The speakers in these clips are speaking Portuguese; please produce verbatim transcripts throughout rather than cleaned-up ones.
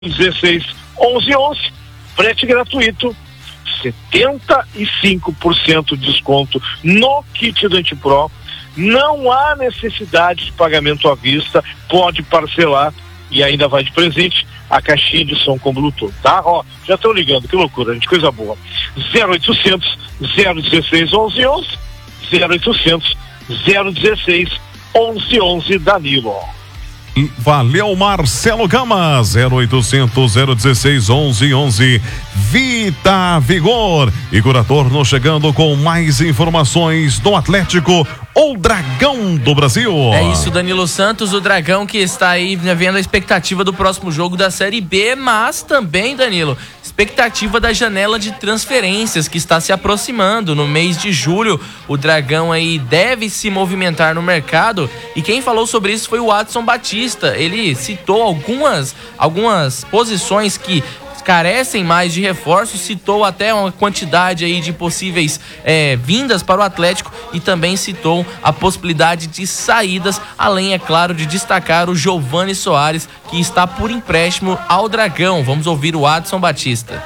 dezesseis, onze, onze, frete gratuito, setenta e cinco por cento de desconto no kit do Antipro. Não há necessidade de pagamento à vista, pode parcelar e ainda vai de presente a caixinha de som com Bluetooth, tá? Ó, já estão ligando, que loucura, gente, coisa boa. zero oitocentos, zero dezesseis, onze, onze, zero oitocentos, zero dezesseis, onze, onze, Danilo. Valeu, Marcelo Gama, zero oitocentos, zero dezesseis, onze, onze. Vita Vigor e Curatorno chegando com mais informações do Atlético, o Dragão do Brasil. É isso, Danilo Santos, o Dragão que está aí vendo a expectativa do próximo jogo da Série B, mas também, Danilo, expectativa da janela de transferências que está se aproximando. No mês de julho, o Dragão aí deve se movimentar no mercado, e quem falou sobre isso foi o Adson Batista. Ele citou algumas, algumas posições que carecem mais de reforços, citou até uma quantidade aí de possíveis é, vindas para o Atlético e também citou a possibilidade de saídas, além, é claro, de destacar o Giovani Soares, que está por empréstimo ao Dragão. Vamos ouvir o Adson Batista.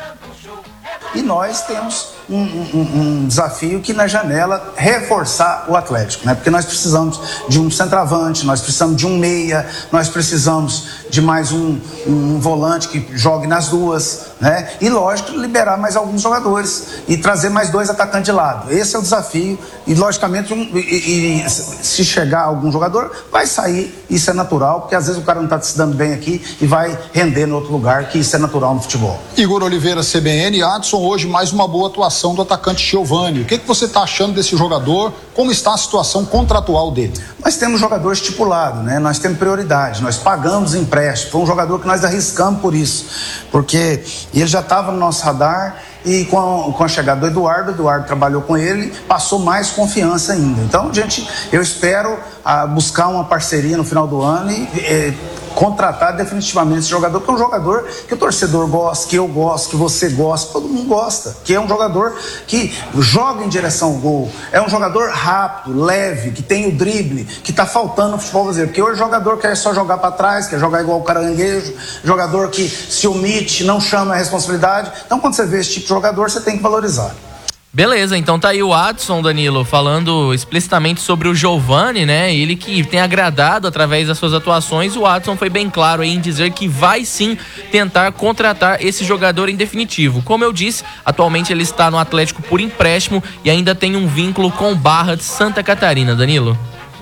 E nós temos um, um, um desafio que na janela reforçar o Atlético, né? Porque nós precisamos de um centroavante, nós precisamos de um meia, nós precisamos de mais um, um volante que jogue nas duas, né? E lógico, liberar mais alguns jogadores e trazer mais dois atacantes de lado. Esse é o desafio e logicamente um, e, e, se chegar algum jogador vai sair, isso é natural, porque às vezes o cara não está se dando bem aqui e vai render no outro lugar, que isso é natural no futebol. Igor Oliveira, C B N. Adson, hoje mais uma boa atuação do atacante Giovani. O que, que você está achando desse jogador? Como está a situação contratual dele? Nós temos jogador estipulado, né? Nós temos prioridade, nós pagamos empréstimo. Foi um jogador que nós arriscamos por isso, porque ele já estava no nosso radar. E com a, com a chegada do Eduardo, o Eduardo trabalhou com ele, passou mais confiança ainda. Então, gente, eu espero ah, buscar uma parceria no final do ano e eh, contratar definitivamente esse jogador, que é um jogador que o torcedor gosta, que eu gosto, que você gosta, todo mundo gosta, que é um jogador que joga em direção ao gol, é um jogador rápido, leve, que tem o drible, que está faltando no futebol brasileiro, porque hoje o jogador quer só jogar para trás, quer jogar igual o caranguejo, jogador que se omite, não chama a responsabilidade. Então, quando você vê esse tipo de jogador, você tem que valorizar. Beleza, então tá aí o Adson, Danilo, falando explicitamente sobre o Giovani, né? Ele que tem agradado através das suas atuações. O Adson foi bem claro aí em dizer que vai sim tentar contratar esse jogador em definitivo. Como eu disse, atualmente ele está no Atlético por empréstimo e ainda tem um vínculo com o Barra de Santa Catarina, Danilo.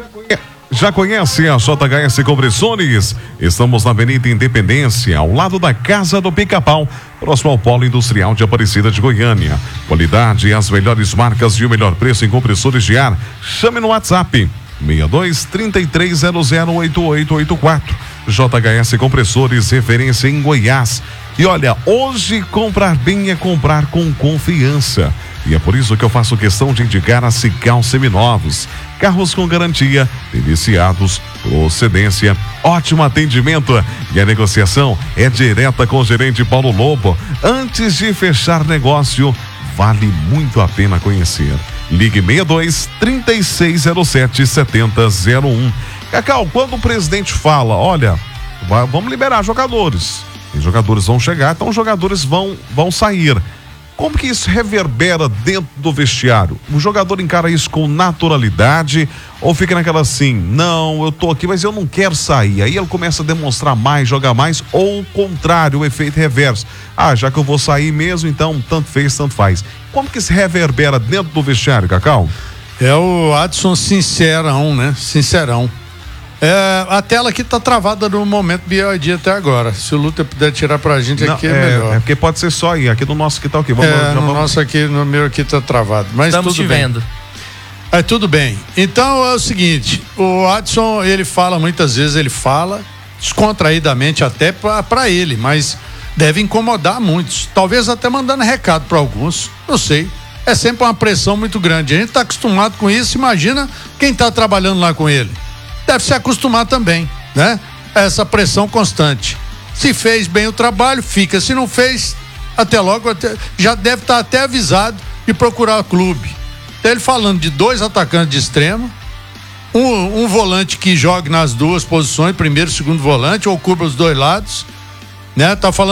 Já conhece a J H S Compressores? Estamos na Avenida Independência, ao lado da Casa do Pica-Pau, próximo ao Polo Industrial de Aparecida de Goiânia. Qualidade e as melhores marcas e o melhor preço em compressores de ar. Chame no WhatsApp seis dois, três três zero zero, oito oito oito quatro. J H S Compressores, referência em Goiás. E olha, hoje comprar bem é comprar com confiança. E é por isso que eu faço questão de indicar a Cical Seminovos. Carros com garantia, deliciados, procedência, ótimo atendimento. E a negociação é direta com o gerente Paulo Lobo. Antes de fechar negócio, vale muito a pena conhecer. Ligue seis dois, três seis zero sete, sete zero zero um. Cacau, quando o presidente fala, olha, vai, vamos liberar jogadores. Os jogadores vão chegar, então os jogadores vão, vão sair. Como que isso reverbera dentro do vestiário? O jogador encara isso com naturalidade ou fica naquela assim, não, eu tô aqui, mas eu não quero sair. Aí ele começa a demonstrar mais, jogar mais, ou o contrário, o efeito reverso. Ah, já que eu vou sair mesmo, então tanto fez, tanto faz. Como que se reverbera dentro do vestiário, Cacau? É o Adson sincerão, né? Sincerão. É, a tela aqui tá travada no momento B O D até agora. Se o Lúcio puder tirar pra gente não, aqui é, é melhor. É porque pode ser só aí, aqui do nosso que tá aqui. Vamos, é, no vamos... nosso aqui, no meu aqui tá travado. Mas estamos tudo te bem. vendo. É, tudo bem. Então é o seguinte, o Adson, ele fala muitas vezes, ele fala descontraídamente até pra, pra ele, mas deve incomodar muitos. Talvez até mandando recado pra alguns, não sei. É sempre uma pressão muito grande. A gente tá acostumado com isso, imagina quem tá trabalhando lá com ele. Deve se acostumar também, né? Essa pressão constante. Se fez bem o trabalho, fica. Se não fez, até logo, até, já deve estar até avisado de procurar o clube. Então, ele falando de dois atacantes de extremo, um, um volante que jogue nas duas posições, primeiro e segundo volante, ou cubra os dois lados, né? Tá falando